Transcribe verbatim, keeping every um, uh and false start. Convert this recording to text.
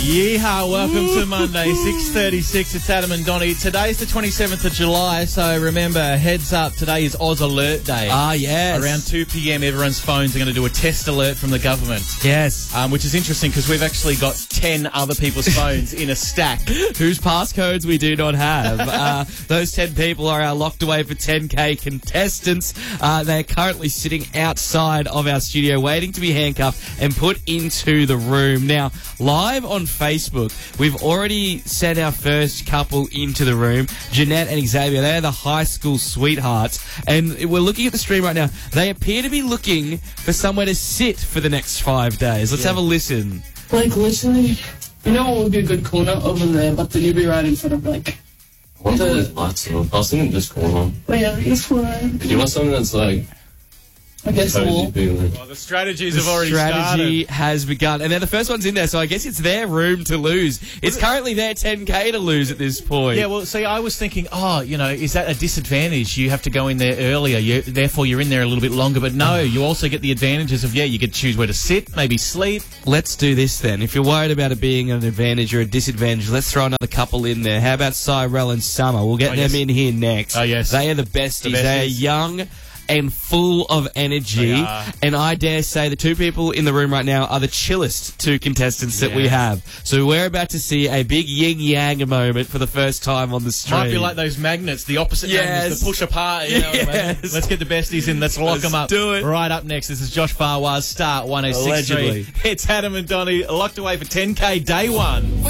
Yeehaw, welcome to Monday, six thirty-six. It's Adam and Donnie. Today's the twenty-seventh of July, so remember, heads up, today is Oz Alert Day. Ah, yes. Around two p.m, everyone's phones are going to do a test alert from the government. Yes. Um, which is interesting because we've actually got ten other people's phones in a stack. Whose passcodes we do not have. uh, those ten people are our locked away for ten K contestants. Uh, they're currently sitting outside of our studio waiting to be handcuffed and put into the room. Now, live on Facebook, we've already sent our first couple into the room. Jeanette and Xavier, they're the high school sweethearts. And we're looking at the stream right now. They appear to be looking for somewhere to sit for the next five days. Let's yeah. have a listen. Like, literally, you know what would be a good corner over there, but then you'd be right in front of, like... I want the lights off. I was thinking this corner. Oh, yeah, this corner. Do you want something that's, like... I guess the wall. Well, the strategies The have already strategy started. has begun. And they're the first ones in there, so I guess it's their room to lose. It's currently their ten K to lose at this point. Yeah, well, see, I was thinking, oh, you know, is that a disadvantage? You have to go in there earlier, you, therefore you're in there a little bit longer. But no, you also get the advantages of, yeah, you get to choose where to sit, maybe sleep. Let's do this then. If you're worried about it being an advantage or a disadvantage, let's throw another couple in there. How about Cyrell and Summer? We'll get Oh, them yes. in here next. Oh, yes. They are the besties. The They are besties. young and full of energy. They are. And I dare say the two people in the room right now are the chillest two contestants that we Yeah. have. So we're about to see a big yin-yang moment for the first time on the stream. Might be like those magnets, the opposite Yes. magnets that push apart. You know what I mean? Yes. Let's get the besties in. Let's lock Let's them up. do it. Right up next, this is Josh Farwaz, Start one oh six three. Allegedly. It's Adam and Donnie, locked away for ten K day one.